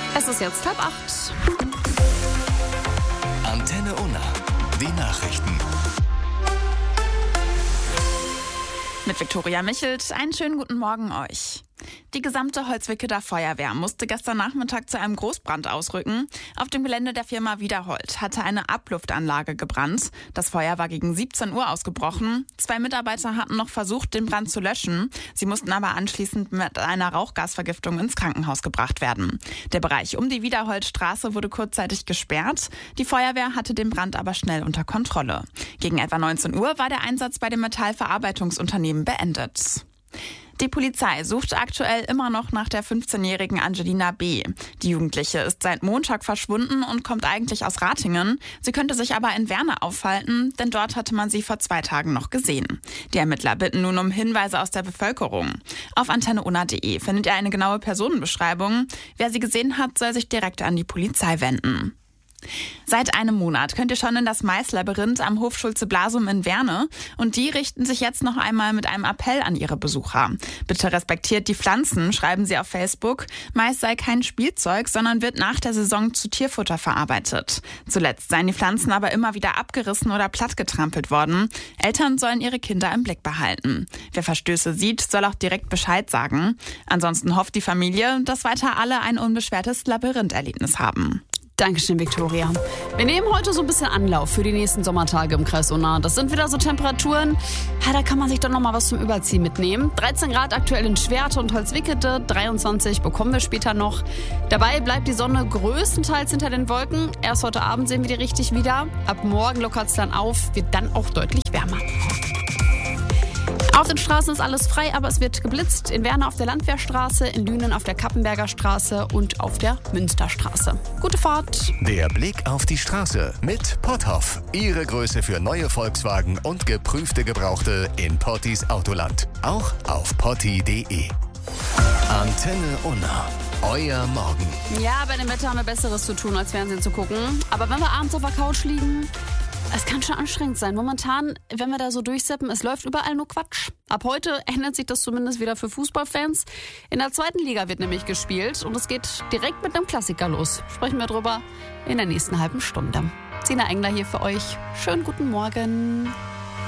Es ist jetzt 7:30. Antenne Unna. Die Nachrichten. Mit Viktoria Michelt, einen schönen guten Morgen euch. Die gesamte Holzwickeler Feuerwehr musste gestern Nachmittag zu einem Großbrand ausrücken. Auf dem Gelände der Firma Wiederhold hatte eine Abluftanlage gebrannt. Das Feuer war gegen 17 Uhr ausgebrochen. 2 Mitarbeiter hatten noch versucht, den Brand zu löschen. Sie mussten aber anschließend mit einer Rauchgasvergiftung ins Krankenhaus gebracht werden. Der Bereich um die Wiederholdstraße wurde kurzzeitig gesperrt. Die Feuerwehr hatte den Brand aber schnell unter Kontrolle. Gegen etwa 19 Uhr war der Einsatz bei dem Metallverarbeitungsunternehmen beendet. Die Polizei sucht aktuell immer noch nach der 15-jährigen Angelina B. Die Jugendliche ist seit Montag verschwunden und kommt eigentlich aus Ratingen. Sie könnte sich aber in Werne aufhalten, denn dort hatte man sie vor 2 Tagen noch gesehen. Die Ermittler bitten nun um Hinweise aus der Bevölkerung. Auf antenneunna.de findet ihr eine genaue Personenbeschreibung. Wer sie gesehen hat, soll sich direkt an die Polizei wenden. Seit einem Monat könnt ihr schon in das Maislabyrinth am Hof Schulze-Blasum in Werne und die richten sich jetzt noch einmal mit einem Appell an ihre Besucher. Bitte respektiert die Pflanzen, schreiben sie auf Facebook. Mais sei kein Spielzeug, sondern wird nach der Saison zu Tierfutter verarbeitet. Zuletzt seien die Pflanzen aber immer wieder abgerissen oder plattgetrampelt worden. Eltern sollen ihre Kinder im Blick behalten. Wer Verstöße sieht, soll auch direkt Bescheid sagen. Ansonsten hofft die Familie, dass weiter alle ein unbeschwertes Labyrintherlebnis haben. Dankeschön, Viktoria. Wir nehmen heute so ein bisschen Anlauf für die nächsten Sommertage im Kreis Unna. Das sind wieder so Temperaturen, da kann man sich doch noch mal was zum Überziehen mitnehmen. 13 Grad aktuell in Schwerte und Holzwickede, 23 bekommen wir später noch. Dabei bleibt die Sonne größtenteils hinter den Wolken. Erst heute Abend sehen wir die richtig wieder. Ab morgen lockert es dann auf, wird dann auch deutlich wärmer. Auf den Straßen ist alles frei, aber es wird geblitzt. In Werne auf der Landwehrstraße, in Lünen auf der Kappenberger Straße und auf der Münsterstraße. Gute Fahrt! Der Blick auf die Straße mit Potthoff. Ihre Größe für neue Volkswagen und geprüfte Gebrauchte in Pottis Autoland. Auch auf potti.de. Antenne Unna. Euer Morgen. Ja, bei dem Wetter haben wir Besseres zu tun, als Fernsehen zu gucken. Aber wenn wir abends auf der Couch liegen, es kann schon anstrengend sein. Momentan, wenn wir da so durchseppen, es läuft überall nur Quatsch. Ab heute ändert sich das zumindest wieder für Fußballfans. In der 2. Liga wird nämlich gespielt und es geht direkt mit einem Klassiker los. Sprechen wir drüber in der nächsten halben Stunde. Sina Engler hier für euch. Schönen guten Morgen.